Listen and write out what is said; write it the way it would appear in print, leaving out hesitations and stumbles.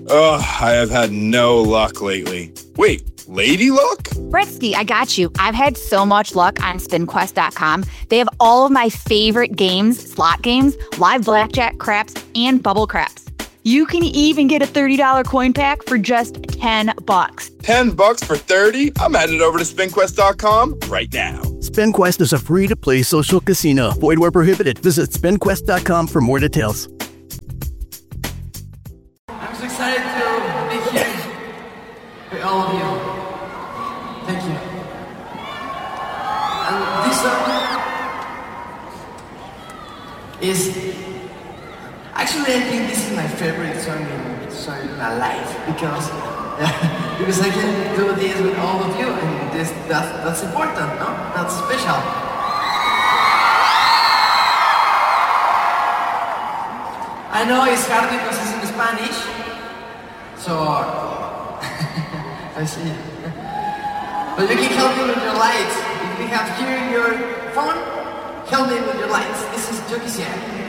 Ugh, I have had no luck lately. Wait, lady luck? Bretsky, I got you. I've had so much luck on SpinQuest.com. They have all of my favorite games, slot games, live blackjack, craps, and bubble craps. You can even get a $30 coin pack for just $10. $10 for 30? I'm headed over to SpinQuest.com right now. SpinQuest is a free-to-play social casino. Void where prohibited. Visit SpinQuest.com for more details. I'm so excited to be here with all of you. Thank you. And this song is... Actually, I think this is my favorite song in my life because I can do this with all of you, and that's important, no? That's special. I know it's hard because it's in Spanish, so I see. But you can help me with your lights. If you have here in your phone, help me with your lights. This is Yo Quisiera.